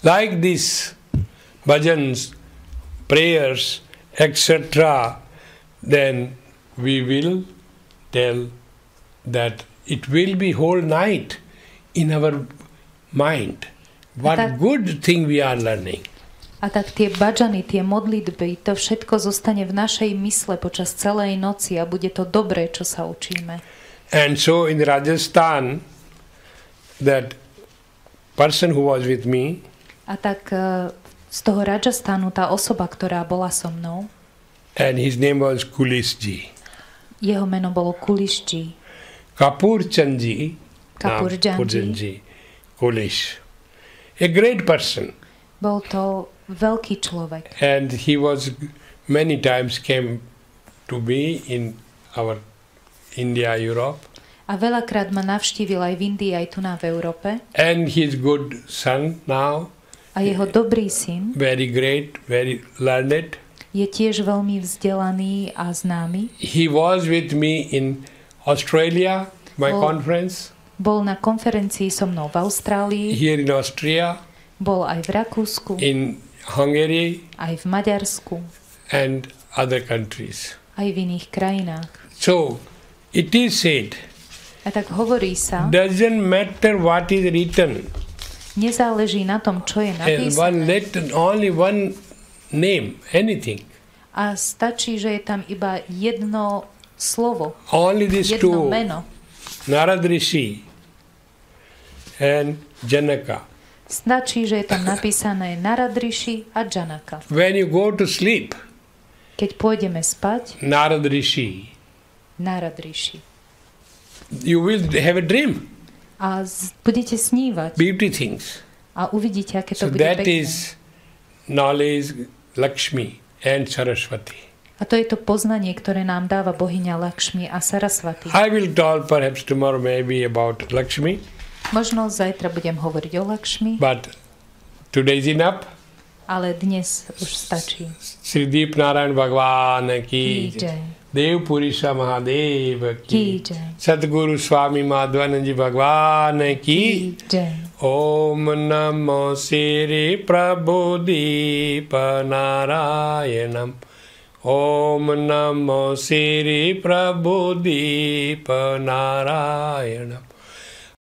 like this bhajans, prayers, etc., then we will tell that it will be whole night in our mind. What good thing we are learning. A tak tie bhajany, tie modlitby, to všetko zostane v našej mysle počas celej noci a bude to dobré, čo sa učíme. And so in Rajasthan, that person who was with me, a tak z toho Rajasthanu tá osoba, ktorá bola so mnou, and his name was Kulishji. Jeho meno bolo Kulishji. Kapurjanji, Kulish. A great person. Bol to veľký človek. And he was many times came to me in our India, Europe. A veľakrát ma navštívil aj v Indii, aj tu v Európe. And his good son now. A jeho dobrý syn. Very great, very learned. Je tiež veľmi vzdelaný a známy. He was with me in Australia, my conference. Bol na konferencii so mnou v Austrálii. Here in Austria. Bol aj v Rakúsku. In Hungary. Aj v Maďarsku. And other countries. Aj v iných krajinách. So, it is said. A tak hovorí sa. Doesn't matter what is written. Nezáleží na tom, čo je napísané. Only one name, anything. A stačí, že je tam iba jedno slovo. Only these jedno two. Meno. Narad Rishi and Janaka. Stačí, že je tam napísané Narad Rishi a Janaka. When you go to sleep, keď pôjdeme spať, Narad Rishi, you will have a dream. A budete snívať. Beauty things. A uvidíte, aké to so bude that pekné. is knowledge Lakshmi and Saraswati. A to je to poznanie, ktoré nám dáva bohyňa Lakshmi a Saraswati. I will talk perhaps tomorrow maybe about Lakshmi. Možno zajtra budem hovoriť o Lakshmi. But today is enough. Ale dnes už stačí. Sri Deep Narayan Bhagwan ki jai. Dev Purisha Mahadev ki jai. Sadguru Swami Madhvananji Bhagwan ki jai. Om Namo Sri Prabhudeep Narayanam. Om Namo Sri Prabhudeep Narayanam.